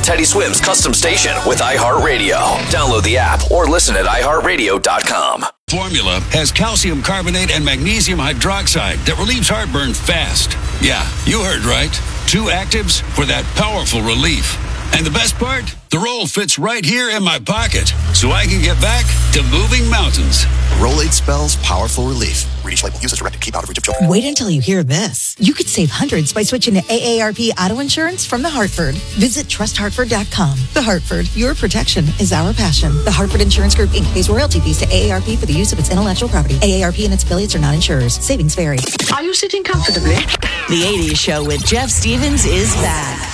Teddy Swim's custom station with iHeartRadio. Download the app or listen at iHeartRadio.com. Formula has calcium carbonate and magnesium hydroxide that relieves heartburn fast. Yeah, you heard right. 2 actives for that powerful relief. And the best part? The roll fits right here in my pocket, so I can get back to moving mountains. Rolade spells powerful relief. Read each label. Use as directed. Keep out of reach of children. Wait until you hear this. You could save hundreds by switching to AARP Auto Insurance from The Hartford. Visit trusthartford.com. The Hartford, your protection is our passion. The Hartford Insurance Group, Inc. pays royalty fees to AARP for the use of its intellectual property. AARP and its affiliates are not insurers. Savings vary. Are you sitting comfortably? The 80s Show with Jeff Stevens is back.